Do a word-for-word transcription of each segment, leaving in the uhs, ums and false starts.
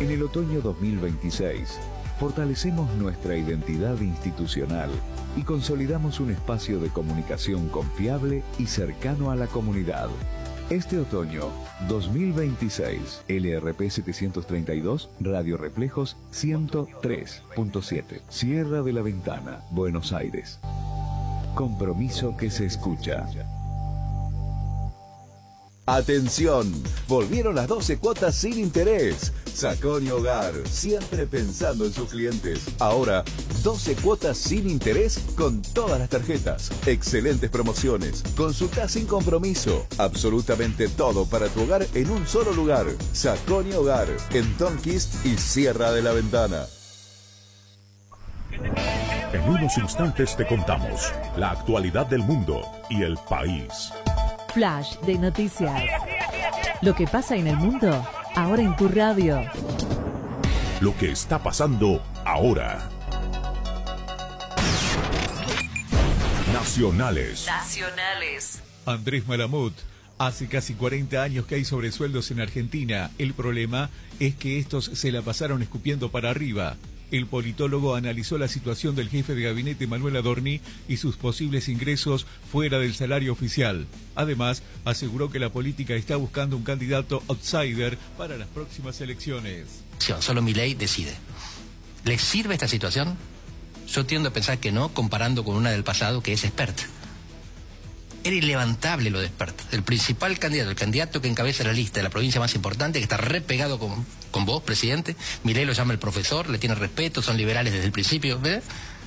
En el otoño dos mil veintiséis, fortalecemos nuestra identidad institucional y consolidamos un espacio de comunicación confiable y cercano a la comunidad. Este otoño dos mil veintiséis, L R P setecientos treinta y dos, Radio Reflejos ciento tres punto siete, Sierra de la Ventana, Buenos Aires. Compromiso que se escucha. ¡Atención! Volvieron las doce cuotas sin interés. Saconi Hogar, siempre pensando en sus clientes. Ahora, doce cuotas sin interés con todas las tarjetas. Excelentes promociones. Consulta sin compromiso. Absolutamente todo para tu hogar en un solo lugar. Saconi Hogar, en Tonquist y Sierra de la Ventana. En unos instantes te contamos la actualidad del mundo y el país. Flash de noticias. Lo que pasa en el mundo, ahora en tu radio. Lo que está pasando ahora. Nacionales. Nacionales. Andrés Malamud. Hace casi cuarenta años que hay sobresueldos en Argentina. El problema es que estos se la pasaron escupiendo para arriba. El politólogo analizó la situación del jefe de gabinete Manuel Adorni y sus posibles ingresos fuera del salario oficial. Además, aseguró que la política está buscando un candidato outsider para las próximas elecciones. Solo Milei decide. ¿Le sirve esta situación? Yo tiendo a pensar que no, comparando con una del pasado que es Espert. Era ilevantable lo de Espert. El principal candidato, el candidato que encabeza la lista de la provincia más importante, que está re pegado con, con vos, presidente. Milei lo llama el profesor, le tiene respeto, son liberales desde el principio, ¿ves?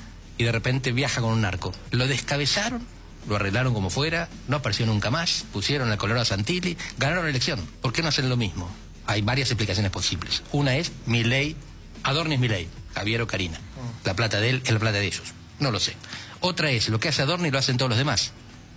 Y de repente viaja con un narco. Lo descabezaron, lo arreglaron como fuera, no apareció nunca más, pusieron al Colorado Santilli, ganaron la elección. ¿Por qué no hacen lo mismo? Hay varias explicaciones posibles. Una es Milei, Adorni es Milei, Javier o Karina. La plata de él es la plata de ellos. No lo sé. Otra es, lo que hace Adorni lo hacen todos los demás.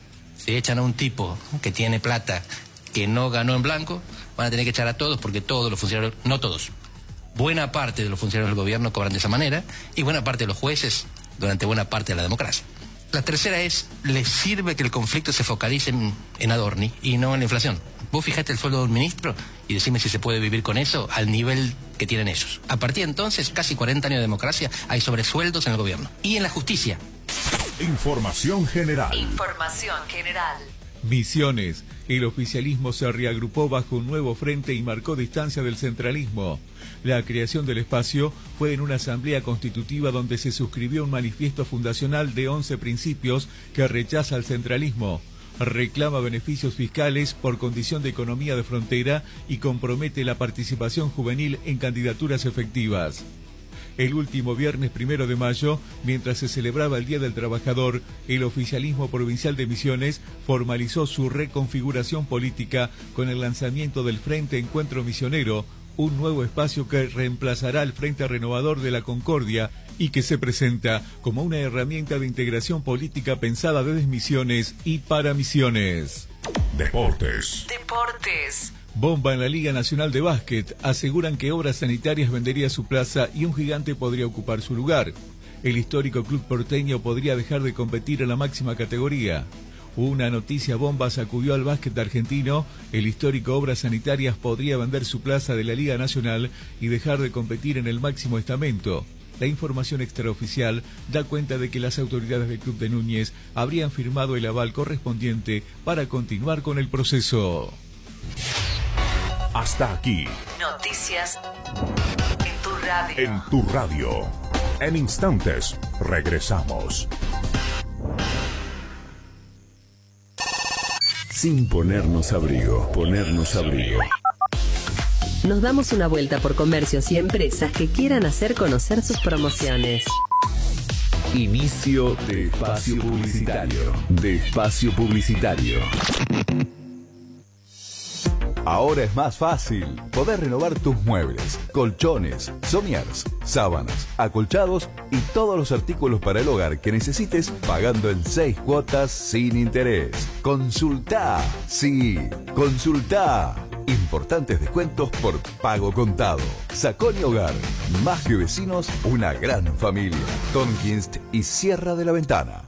Si echan a un tipo que tiene plata, que no ganó en blanco, van a tener que echar a todos porque todos los funcionarios, no todos, buena parte de los funcionarios del gobierno cobran de esa manera y buena parte de los jueces durante buena parte de la democracia. La tercera es, les sirve que el conflicto se focalice en, en Adorni y no en la inflación. Vos fijate el sueldo de un ministro y decime si se puede vivir con eso al nivel que tienen ellos. A partir de entonces, casi cuarenta años de democracia, hay sobresueldos en el gobierno. Y en la justicia. Información general. Información general. Misiones. El oficialismo se reagrupó bajo un nuevo frente y marcó distancia del centralismo. La creación del espacio fue en una asamblea constitutiva donde se suscribió un manifiesto fundacional de once principios que rechaza el centralismo, reclama beneficios fiscales por condición de economía de frontera y compromete la participación juvenil en candidaturas efectivas. El último viernes primero de mayo, mientras se celebraba el Día del Trabajador, el oficialismo provincial de Misiones formalizó su reconfiguración política con el lanzamiento del Frente Encuentro Misionero, un nuevo espacio que reemplazará al Frente Renovador de la Concordia y que se presenta como una herramienta de integración política pensada desde Misiones y para Misiones. Deportes. Deportes. Bomba en la Liga Nacional de Básquet. Aseguran que Obras Sanitarias vendería su plaza y un gigante podría ocupar su lugar. El histórico club porteño podría dejar de competir en la máxima categoría. Una noticia bomba sacudió al básquet argentino. El histórico Obras Sanitarias podría vender su plaza de la Liga Nacional y dejar de competir en el máximo estamento. La información extraoficial da cuenta de que las autoridades del club de Núñez habrían firmado el aval correspondiente para continuar con el proceso. Hasta aquí. Noticias en tu radio. En tu radio. En instantes, regresamos. Sin ponernos abrigo, ponernos abrigo. Nos damos una vuelta por comercios y empresas que quieran hacer conocer sus promociones. Inicio de espacio publicitario. De espacio publicitario. Ahora es más fácil poder renovar tus muebles, colchones, somiers, sábanas, acolchados y todos los artículos para el hogar que necesites pagando en seis cuotas sin interés. Consultá, sí, consultá. Importantes descuentos por pago contado. Saconi Hogar, más que vecinos, una gran familia. Tonquist y Sierra de la Ventana.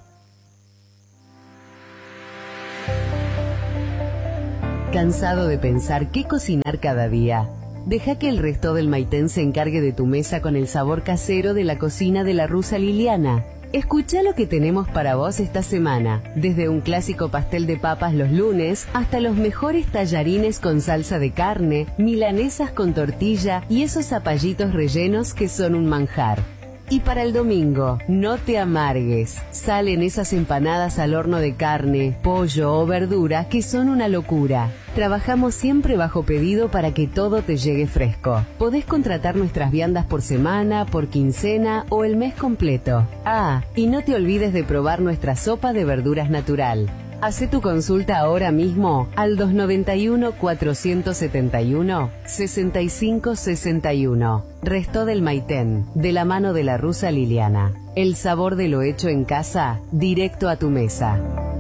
¿Cansado de pensar qué cocinar cada día? Deja que el resto del Maitén se encargue de tu mesa con el sabor casero de la cocina de la rusa Liliana. Escucha lo que tenemos para vos esta semana, desde un clásico pastel de papas los lunes hasta los mejores tallarines con salsa de carne, milanesas con tortilla y esos zapallitos rellenos que son un manjar. Y para el domingo, no te amargues. Salen esas empanadas al horno de carne, pollo o verdura que son una locura. Trabajamos siempre bajo pedido para que todo te llegue fresco. Podés contratar nuestras viandas por semana, por quincena o el mes completo. Ah, y no te olvides de probar nuestra sopa de verduras natural. Hacé tu consulta ahora mismo al dos noventa y uno, cuatrocientos setenta y uno, sesenta y cinco sesenta y uno. Resto del Maitén, de la mano de la rusa Liliana. El sabor de lo hecho en casa, directo a tu mesa.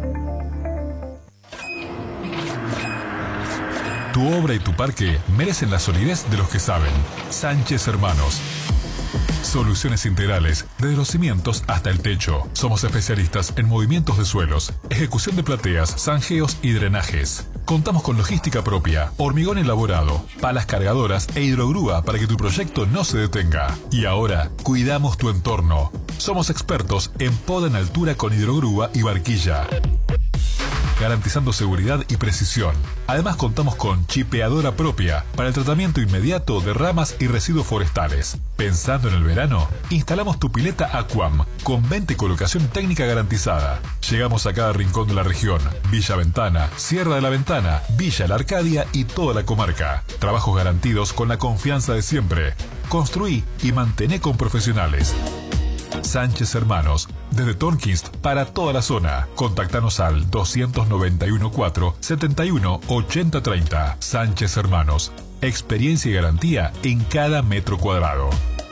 Tu obra y tu parque merecen la solidez de los que saben. Sánchez Hermanos. Soluciones integrales, desde los cimientos hasta el techo. Somos especialistas en movimientos de suelos, ejecución de plateas, zanjeos y drenajes. Contamos con logística propia, hormigón elaborado, palas cargadoras e hidrogrúa para que tu proyecto no se detenga. Y ahora, cuidamos tu entorno. Somos expertos en poda en altura con hidrogrúa y barquilla, garantizando seguridad y precisión. Además contamos con chipeadora propia para el tratamiento inmediato de ramas y residuos forestales. Pensando en el verano, instalamos tu pileta Aquam con venta y colocación técnica garantizada. Llegamos a cada rincón de la región: Villa Ventana, Sierra de la Ventana, Villa La Arcadia y toda la comarca. Trabajos garantidos con la confianza de siempre. Construí y mantené con profesionales. Sánchez Hermanos, desde Tonquist para toda la zona. Contactanos al dos nueve uno cuatro, siete uno, ocho cero tres cero. Sánchez Hermanos, experiencia y garantía en cada metro cuadrado.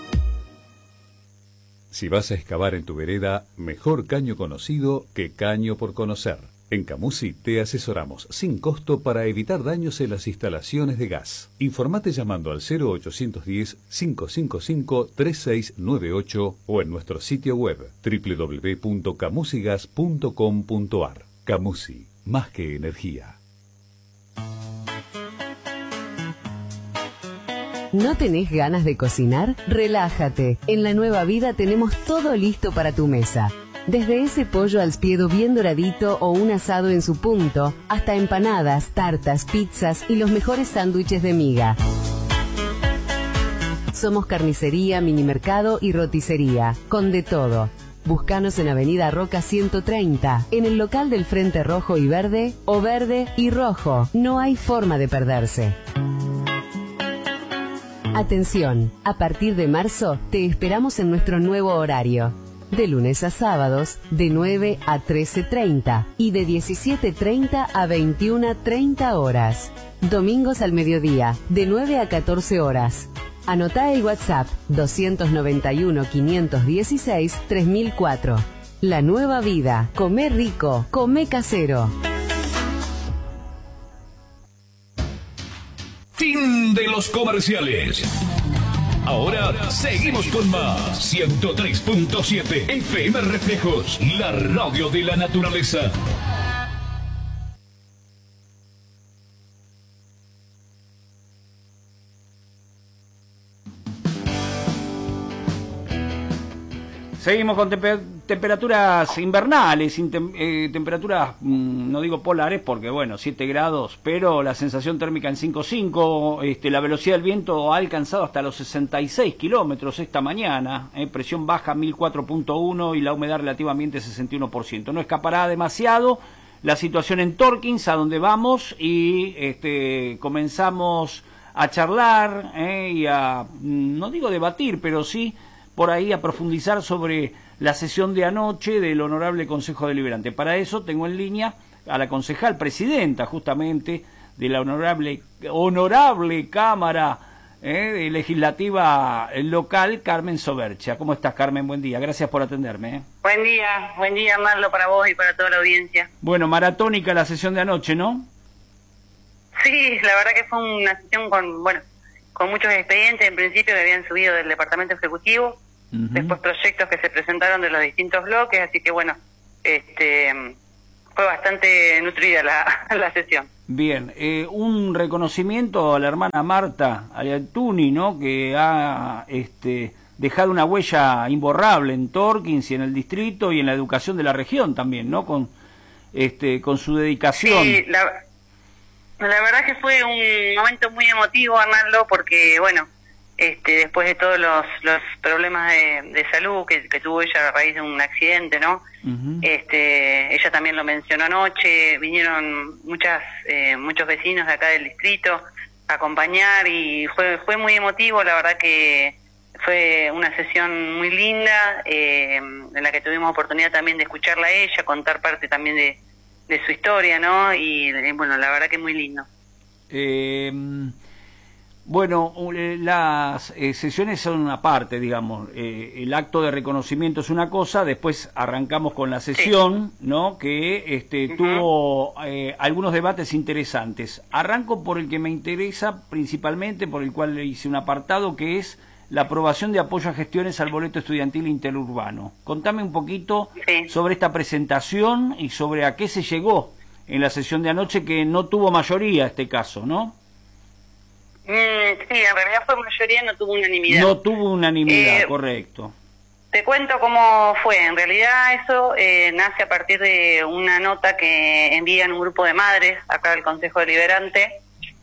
Si vas a excavar en tu vereda, mejor caño conocido que caño por conocer. En Camusi te asesoramos sin costo para evitar daños en las instalaciones de gas. Informate llamando al cero ochocientos diez, cinco cinco cinco, tres seis nueve ocho o en nuestro sitio web doble u doble u doble u punto camusigas punto com punto ar. Camusi, más que energía. ¿No tenés ganas de cocinar? Relájate. En La Nueva Vida tenemos todo listo para tu mesa. Desde ese pollo al spiedo bien doradito o un asado en su punto, hasta empanadas, tartas, pizzas y los mejores sándwiches de miga. Somos carnicería, minimercado y roticería, con de todo. Búscanos en Avenida Roca ciento treinta, en el local del Frente Rojo y Verde, o Verde y Rojo. No hay forma de perderse. Atención, a partir de marzo te esperamos en nuestro nuevo horario. De lunes a sábados, de nueve a trece treinta y de diecisiete treinta a veintiuna treinta horas. Domingos al mediodía, de nueve a catorce horas. Anotá el WhatsApp dos nueve uno, cinco uno seis, tres mil cuatro. La Nueva Vida. Comé rico, comé casero. Fin de los comerciales. Ahora seguimos con más. ciento tres punto siete F M Reflejos, la radio de la naturaleza. Seguimos con tempe- temperaturas invernales, intem- eh, temperaturas, mmm, no digo polares porque, bueno, siete grados, pero la sensación térmica en cinco punto cinco, este, la velocidad del viento ha alcanzado hasta los sesenta y seis kilómetros esta mañana, eh, presión baja mil cuatro punto uno y la humedad relativamente sesenta y uno por ciento. No escapará demasiado la situación en Torkins, a donde vamos, y este, comenzamos a charlar eh, y a, no digo debatir, pero sí por ahí a profundizar sobre la sesión de anoche del Honorable Consejo Deliberante. Para eso tengo en línea a la concejal presidenta justamente de la honorable honorable Cámara eh, Legislativa Local, Carmen Sobercha. ¿Cómo estás, Carmen? Buen día, gracias por atenderme. ¿eh? Buen día, buen día, Arnaldo, para vos y para toda la audiencia. Bueno, maratónica la sesión de anoche, ¿no? Sí, la verdad que fue una sesión con, bueno, con muchos expedientes en principio que habían subido del Departamento Ejecutivo, uh-huh. Después proyectos que se presentaron de los distintos bloques, así que bueno, este fue bastante nutrida la, la sesión. Bien, eh, un reconocimiento a la hermana Marta Aliantuni, ¿no? Que ha este, dejado una huella imborrable en Torkins y en el distrito y en la educación de la región también, ¿no? Con, este, con su dedicación. Sí, la, la verdad que fue un momento muy emotivo, Arnaldo, porque, bueno, este, después de todos los, los problemas de, de salud que, que tuvo ella a raíz de un accidente, ¿no? Uh-huh. Este, ella también lo mencionó anoche, vinieron muchas, eh, muchos vecinos de acá del distrito a acompañar y fue, fue muy emotivo, la verdad que fue una sesión muy linda, eh, en la que tuvimos oportunidad también de escucharla a ella, contar parte también de, de su historia, ¿no? Y eh, bueno, la verdad que muy lindo. Eh... Bueno, las eh, sesiones son una parte, digamos, eh, el acto de reconocimiento es una cosa, después arrancamos con la sesión, sí. ¿no? Que este, uh-huh. tuvo eh, algunos debates interesantes. Arranco por el que me interesa principalmente, por el cual le hice un apartado, que es la aprobación de apoyo a gestiones al boleto estudiantil interurbano. Contame un poquito sí. sobre esta presentación y sobre a qué se llegó en la sesión de anoche, que no tuvo mayoría este caso, ¿no? Mm, sí, en realidad fue mayoría, no tuvo unanimidad. No tuvo unanimidad, eh, correcto. Te cuento cómo fue. En realidad eso eh, nace a partir de una nota que envían un grupo de madres acá del Consejo Deliberante,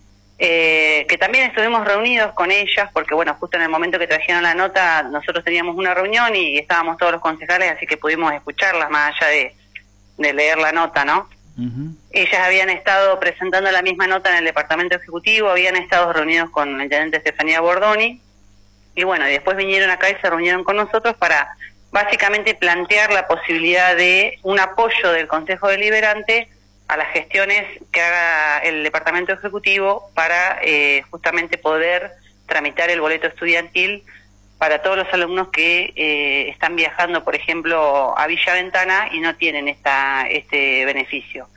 eh, que también estuvimos reunidos con ellas, porque bueno, justo en el momento que trajeron la nota nosotros teníamos una reunión y estábamos todos los concejales, así que pudimos escucharlas más allá de, de leer la nota, ¿no? Uh-huh. Ellas habían estado presentando la misma nota en el departamento ejecutivo, habían estado reunidos con la intendente Estefanía Bordoni, y bueno, y después vinieron acá y se reunieron con nosotros para básicamente plantear la posibilidad de un apoyo del Consejo Deliberante a las gestiones que haga el departamento ejecutivo para eh, justamente poder tramitar el boleto estudiantil para todos los alumnos que eh, están viajando, por ejemplo, a Villa Ventana y no tienen esta este beneficio.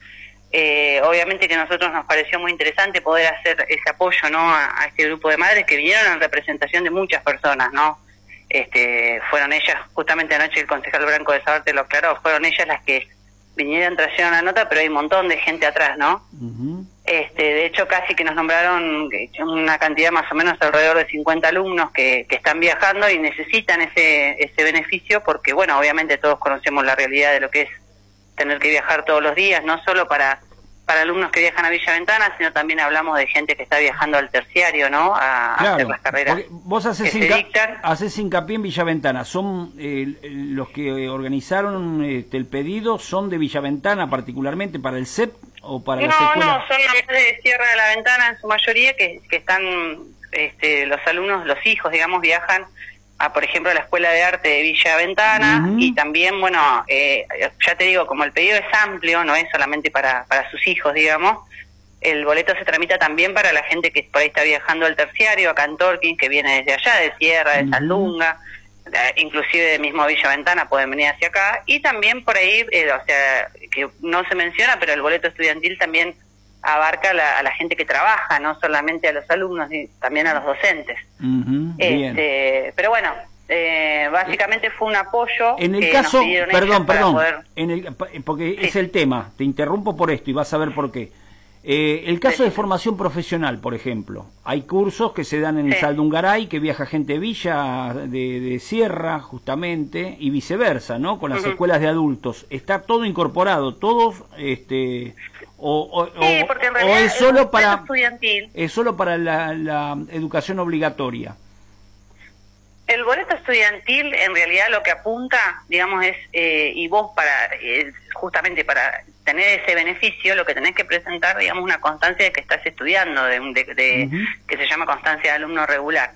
Eh, obviamente que a nosotros nos pareció muy interesante poder hacer ese apoyo, ¿no? a, a este grupo de madres que vinieron en representación de muchas personas, ¿no? Este, fueron ellas, justamente anoche el concejal Branco de Sabarte lo aclaró, fueron ellas las que vinieron, trajeron la nota, pero hay un montón de gente atrás, ¿no? Uh-huh. Este, de hecho, casi que nos nombraron una cantidad más o menos alrededor de cincuenta alumnos que, que están viajando y necesitan ese, ese beneficio porque, bueno, obviamente todos conocemos la realidad de lo que es tener que viajar todos los días, no solo para, para alumnos que viajan a Villa Ventana, sino también hablamos de gente que está viajando al terciario, ¿no? A, claro, a hacer las carreras. Vos haces, hinca, haces hincapié en Villa Ventana. ¿Son eh, los que organizaron este, el pedido, son de Villa Ventana particularmente para el C E P? ¿O para no, las escuelas? No, son los de Sierra de la Ventana en su mayoría que, que están, este, los alumnos, los hijos, digamos, viajan a, por ejemplo, a la Escuela de Arte de Villa Ventana uh-huh. y también, bueno, eh, ya te digo, como el pedido es amplio, no es solamente para, para sus hijos, digamos, el boleto se tramita también para la gente que por ahí está viajando al terciario, acá en Torkins, que viene desde allá, de Sierra, de uh-huh. Sandunga, inclusive de mismo Villa Ventana pueden venir hacia acá, y también por ahí, eh, o sea, que no se menciona, pero el boleto estudiantil también abarca la, a la gente que trabaja, no solamente a los alumnos, también a los docentes. Uh-huh, este, pero bueno, eh, básicamente fue un apoyo. En el que caso, nos pidieron perdón, perdón, poder... en el, porque sí. es el tema, te interrumpo por esto y vas a ver por qué. Eh, el caso sí. de formación profesional, por ejemplo, hay cursos que se dan en sí. el Saldungaray, que viaja gente de Villa, de, de Sierra, justamente, y viceversa, ¿no? Con las uh-huh. escuelas de adultos. Está todo incorporado, todos, este, o, o, sí, porque en o es solo para, estudiantil. es solo para la, la educación obligatoria. El boleto estudiantil en realidad lo que apunta, digamos, es, eh, y vos para, eh, justamente para tener ese beneficio, lo que tenés que presentar, digamos, una constancia de que estás estudiando, de, de, de uh-huh. que se llama constancia de alumno regular.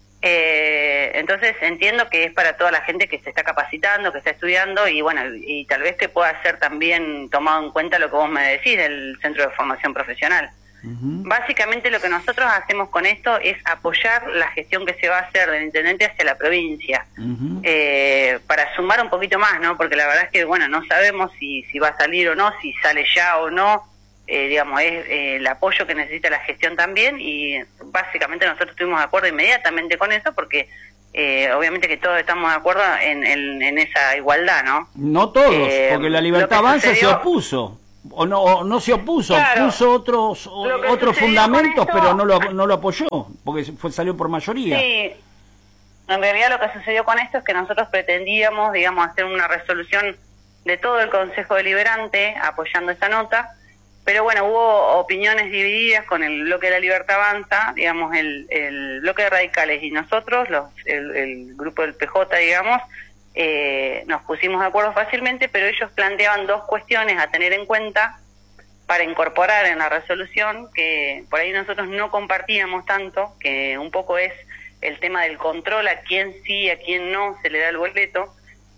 Eh, entonces entiendo que es para toda la gente que se está capacitando, que está estudiando, y bueno, y, y tal vez que pueda ser también tomado en cuenta lo que vos me decís del Centro de Formación Profesional. Uh-huh. Básicamente lo que nosotros hacemos con esto es apoyar la gestión que se va a hacer del intendente hacia la provincia, uh-huh. eh, para sumar un poquito más, ¿no? Porque la verdad es que, bueno, no sabemos si, si va a salir o no, si sale ya o no, eh, digamos, es eh, el apoyo que necesita la gestión también, y básicamente nosotros estuvimos de acuerdo inmediatamente con eso, porque eh, obviamente que todos estamos de acuerdo en, en, en esa igualdad, ¿no? No todos, eh, porque la Libertad Avanza sucedió... se opuso. o no, o no se opuso, Claro. puso otros otros fundamentos, esto, pero no lo, no lo apoyó, porque fue, salió por mayoría. Sí, en realidad lo que sucedió con esto es que nosotros pretendíamos, digamos, hacer una resolución de todo el Consejo Deliberante apoyando esta nota, pero bueno, hubo opiniones divididas con el bloque de la Libertad Avanza, digamos, el, el bloque de radicales y nosotros, los, el, el grupo del P J, digamos, eh, nos pusimos de acuerdo fácilmente, pero ellos planteaban dos cuestiones a tener en cuenta para incorporar en la resolución, que por ahí nosotros no compartíamos tanto, que un poco es el tema del control, a quién sí, a quién no se le da el boleto.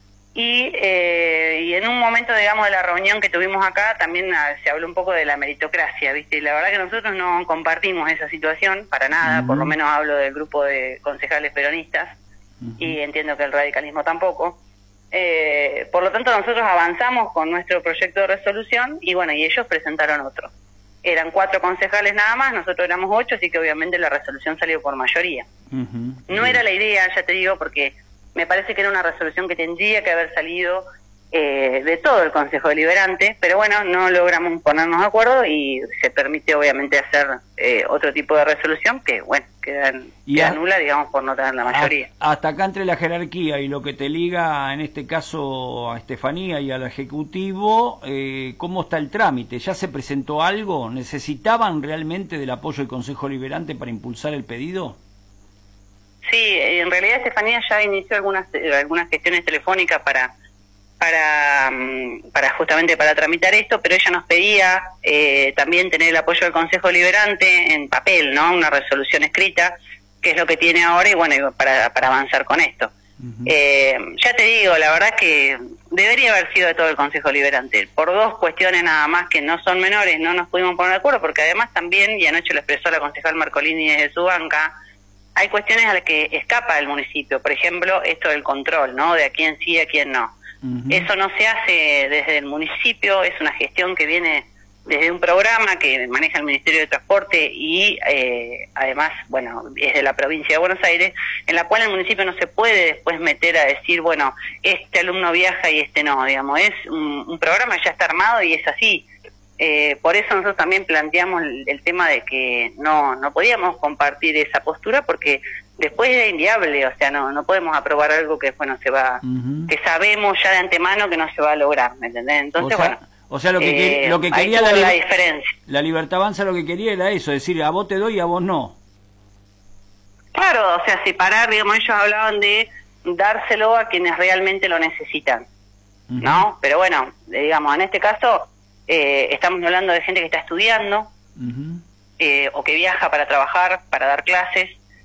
Y, eh, y en un momento, digamos, de la reunión que tuvimos acá, también ah, se habló un poco de la meritocracia, ¿viste? Y la verdad que nosotros no compartimos esa situación para nada, uh-huh. Por lo menos hablo del grupo de concejales peronistas, uh-huh. Y entiendo que el radicalismo tampoco. Eh, por lo tanto, nosotros avanzamos con nuestro proyecto de resolución y bueno, y ellos presentaron otro. Eran cuatro concejales nada más, nosotros éramos ocho, así que obviamente la resolución salió por mayoría. Uh-huh. No era la idea, ya te digo, porque me parece que era una resolución que tendría que haber salido eh, de todo el Consejo Deliberante, pero bueno, no logramos ponernos de acuerdo y se permite obviamente hacer eh, otro tipo de resolución que, bueno, queda, queda nula, digamos, por no tener la mayoría. Hasta acá entre la jerarquía y lo que te liga, en este caso, a Estefanía y al Ejecutivo, eh, ¿cómo está el trámite? ¿Ya se presentó algo? ¿Necesitaban realmente del apoyo del Consejo Deliberante para impulsar el pedido? Sí, en realidad Estefanía ya inició algunas algunas gestiones telefónicas para para para justamente para tramitar esto, pero ella nos pedía eh, también tener el apoyo del Consejo Deliberante en papel, ¿no? Una resolución escrita, que es lo que tiene ahora y bueno, para para avanzar con esto. Uh-huh. Eh, ya te digo, la verdad es que debería haber sido de todo el Consejo Deliberante. Por dos cuestiones nada más que no son menores, no nos pudimos poner de acuerdo, porque además también, y anoche lo expresó la concejal Marcolini desde su banca, hay cuestiones a las que escapa el municipio, por ejemplo, esto del control, ¿no? De a quién sí, a quién no. Uh-huh. Eso no se hace desde el municipio, es una gestión que viene desde un programa que maneja el Ministerio de Transporte y eh, además, bueno, es de la provincia de Buenos Aires, en la cual el municipio no se puede después meter a decir, bueno, este alumno viaja y este no, digamos, es un, un programa que ya está armado y es así. Eh, por eso nosotros también planteamos el, el tema de que no no podíamos compartir esa postura porque después era inviable, o sea, no no podemos aprobar algo que después no se va, uh-huh. que sabemos ya de antemano que no se va a lograr, ¿me entendés? Entonces, o sea, bueno, o sea, lo que, eh, lo que quería la, la diferencia. La Libertad Avanza lo que quería era eso, decir, a vos te doy y a vos no. Claro, o sea, separar, digamos, ellos hablaban de dárselo a quienes realmente lo necesitan, uh-huh. ¿no? Pero bueno, digamos, en este caso Eh, estamos hablando de gente que está estudiando uh-huh. eh, o que viaja para trabajar, para dar clases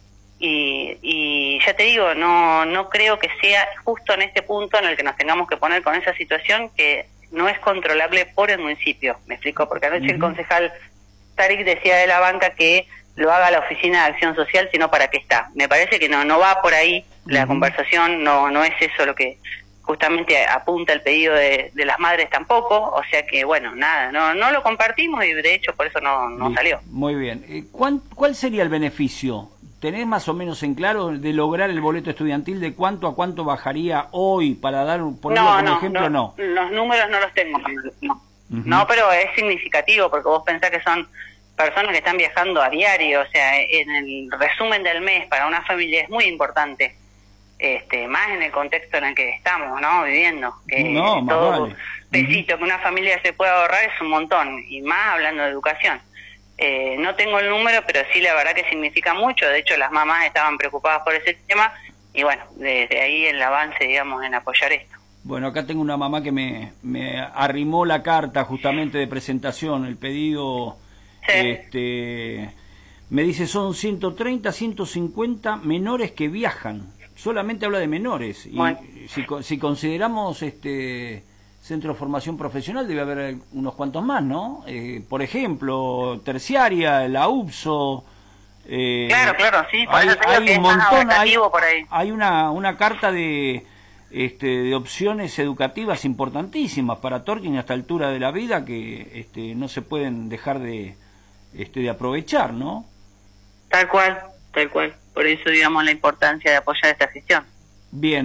y, y ya te digo, no no creo que sea justo en este punto en el que nos tengamos que poner con esa situación que no es controlable por el municipio, me explico, porque anoche uh-huh. el concejal Tarik decía de la banca que lo haga la Oficina de Acción Social, sino para qué está. Me parece que no no va por ahí la uh-huh. conversación, no no es eso lo que justamente apunta el pedido de, de las madres tampoco, o sea que bueno, nada, no no lo compartimos y de hecho por eso no, no salió. Muy bien. ¿Cuál, ¿Cuál sería el beneficio? ¿Tenés más o menos en claro de lograr el boleto estudiantil de cuánto a cuánto bajaría hoy para dar por no, como no, ejemplo? No, no, los números no los tengo, no, uh-huh. no, pero es significativo porque vos pensás que son personas que están viajando a diario, o sea, en el resumen del mes para una familia es muy importante. Este, más en el contexto en el que estamos, ¿no? Viviendo, que no, todo vale. pesito uh-huh. que una familia se pueda ahorrar es un montón, y más hablando de educación. Eh, no tengo el número, pero sí la verdad que significa mucho, de hecho las mamás estaban preocupadas por ese tema, y bueno, desde ahí el avance, digamos, en apoyar esto. Bueno, acá tengo una mamá que me, me arrimó la carta justamente de presentación, el pedido, sí. este, me dice son ciento treinta, ciento cincuenta menores que viajan. Solamente habla de menores y bueno. si, si consideramos este centro de formación profesional debe haber unos cuantos más, ¿no? Eh, por ejemplo, terciaria, la U B S O. Eh, claro, claro, sí. Por hay eso hay que un montón, hay, por ahí. hay una una carta de este de opciones educativas importantísimas para Torquín a esta altura de la vida que este no se pueden dejar de este de aprovechar, ¿no? Tal cual, tal cual. Por eso, digamos, la importancia de apoyar esta gestión. Bien.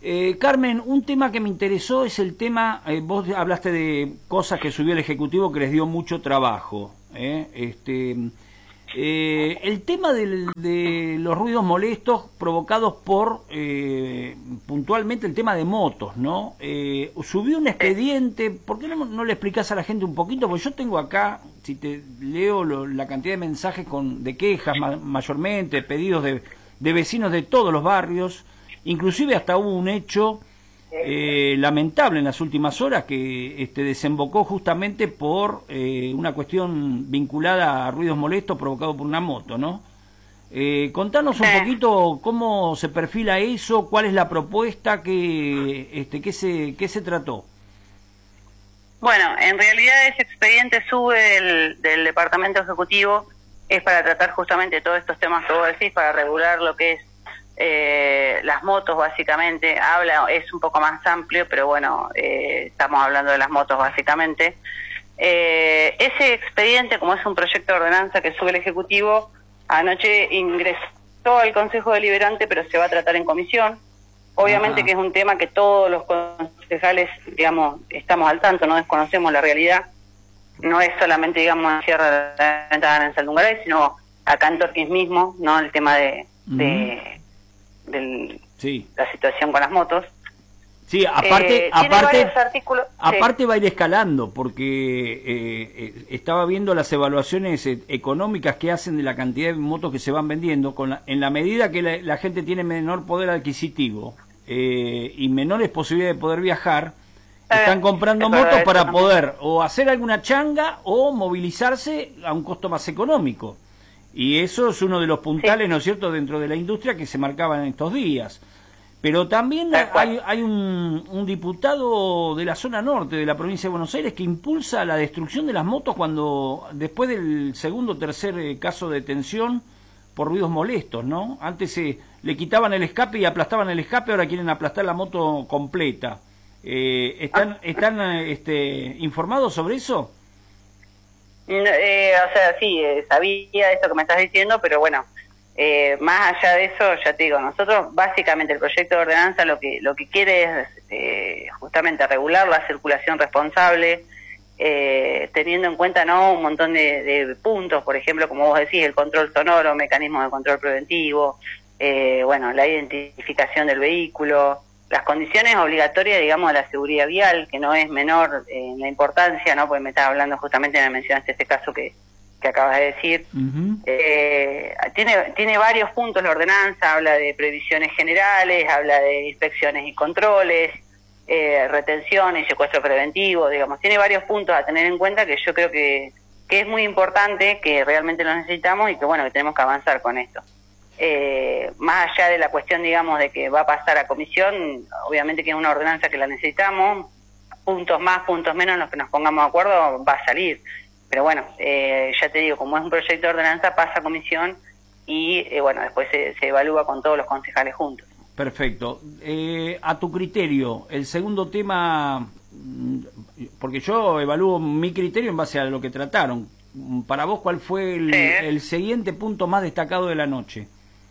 Eh, Carmen, un tema que me interesó es el tema, eh, vos hablaste de cosas que subió el Ejecutivo que les dio mucho trabajo. ¿eh? Este, eh, el tema del, de los ruidos molestos provocados por, eh, puntualmente, el tema de motos, ¿no? Eh, subió un expediente, ¿por qué no, no le explicás a la gente un poquito? Porque yo tengo acá, si te leo lo, la cantidad de mensajes con de quejas ma, mayormente, pedidos de, de vecinos de todos los barrios. Inclusive hasta hubo un hecho eh, lamentable en las últimas horas que este, desembocó justamente por eh, una cuestión vinculada a ruidos molestos provocados por una moto, ¿no? Eh, contanos un poquito cómo se perfila eso, cuál es la propuesta, que, este, qué se, qué se trató. Bueno, en realidad ese expediente sube del, del Departamento Ejecutivo, es para tratar justamente todos estos temas que vos decís, para regular lo que es Eh, las motos básicamente. Habla, es un poco más amplio, pero bueno, eh, estamos hablando de las motos básicamente. Eh, ese expediente, como es un proyecto de ordenanza que sube el Ejecutivo, anoche ingresó al Consejo Deliberante, pero se va a tratar en comisión. Obviamente ah. que es un tema que todos los concejales, digamos, estamos al tanto, no desconocemos la realidad. No es solamente, digamos, en Sierra de la Ventana, en Saldungaray, sino acá en Torquís mismo, ¿no? El tema de... Mm. de de sí. la situación con las motos. Sí, aparte, eh, aparte, artículos, aparte sí. va a ir escalando, porque eh, eh, estaba viendo las evaluaciones eh, económicas que hacen de la cantidad de motos que se van vendiendo, con la, en la medida que la, la gente tiene menor poder adquisitivo eh, y menores posibilidades de poder viajar, eh, están comprando motos para también. poder o hacer alguna changa o movilizarse a un costo más económico. Y eso es uno de los puntales, sí. ¿no es cierto?, dentro de la industria que se marcaban en estos días. Pero también hay, hay un, un diputado de la zona norte de la provincia de Buenos Aires que impulsa la destrucción de las motos cuando, después del segundo o tercer eh, caso de detención por ruidos molestos, ¿no? Antes eh, le quitaban el escape y aplastaban el escape, ahora quieren aplastar la moto completa. Eh, ¿Están, están este, informados sobre eso? Eh, o sea, sí, eh, sabía esto que me estás diciendo, pero bueno, eh, más allá de eso, ya te digo, nosotros básicamente el proyecto de ordenanza lo que lo que quiere es eh, justamente regular la circulación responsable, eh, teniendo en cuenta no un montón de, de puntos, por ejemplo, como vos decís, el control sonoro, mecanismos de control preventivo, eh, bueno, la identificación del vehículo, las condiciones obligatorias, digamos, de la seguridad vial, que no es menor en la importancia, ¿no? Porque me estaba hablando justamente, me mencionaste este caso que, que acabas de decir. Uh-huh. eh, tiene, tiene varios puntos la ordenanza, habla de previsiones generales, habla de inspecciones y controles, eh, retenciones y secuestro preventivo, digamos, tiene varios puntos a tener en cuenta que yo creo que, que es muy importante, que realmente lo necesitamos y que bueno, que tenemos que avanzar con esto. Eh, más allá de la cuestión, digamos, de que va a pasar a comisión, obviamente que es una ordenanza que la necesitamos, puntos más, puntos menos, en los que nos pongamos de acuerdo, va a salir. Pero bueno, eh, ya te digo, como es un proyecto de ordenanza, pasa a comisión y, eh, bueno, después se, se evalúa con todos los concejales juntos. Perfecto. Eh, a tu criterio, el segundo tema, porque yo evalúo mi criterio en base a lo que trataron. Para vos, ¿cuál fue el, sí. el siguiente punto más destacado de la noche?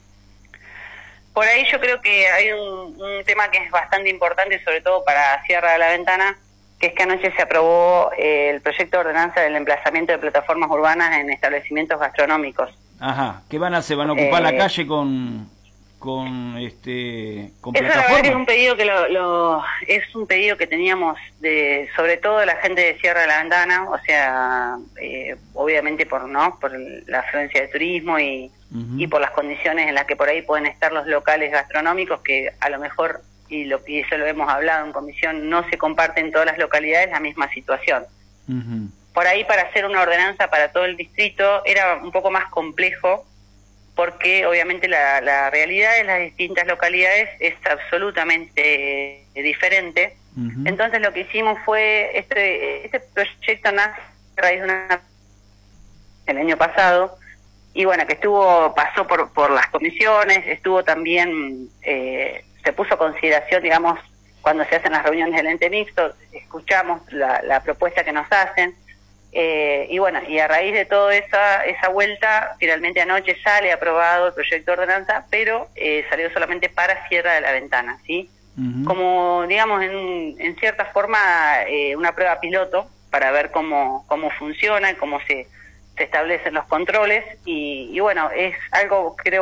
Por ahí yo creo que hay un, un tema que es bastante importante, sobre todo para Sierra de la Ventana, que es que anoche se aprobó eh, el proyecto de ordenanza del emplazamiento de plataformas urbanas en establecimientos gastronómicos. Ajá, ¿qué van a hacer? ¿Van a ocupar eh, la calle con con este con eso plataformas? La verdad que es un pedido que lo, lo es un pedido que teníamos de sobre todo de la gente de Sierra de la Ventana, o sea, eh, obviamente por no por la afluencia de turismo y uh-huh. y por las condiciones en las que por ahí pueden estar los locales gastronómicos, que a lo mejor, y, lo, y eso lo hemos hablado en comisión, no se comparte en todas las localidades la misma situación. Uh-huh. Por ahí, para hacer una ordenanza para todo el distrito era un poco más complejo, porque obviamente la, la realidad de las distintas localidades es absolutamente eh, diferente. Uh-huh. Entonces lo que hicimos fue, este, este proyecto nace a raíz de una el año pasado, y bueno, que estuvo, pasó por, por las comisiones, estuvo también, eh, se puso a consideración, digamos, cuando se hacen las reuniones del ente mixto, escuchamos la, la propuesta que nos hacen, eh, y bueno, y a raíz de toda esa, esa vuelta, finalmente anoche sale aprobado el proyecto de ordenanza, pero eh, salió solamente para Sierra de la Ventana, ¿sí? Uh-huh. como, digamos, en, en cierta forma, eh, una prueba piloto para ver cómo, cómo funciona y cómo se, se establecen los controles. Y, y bueno, es algo, creo,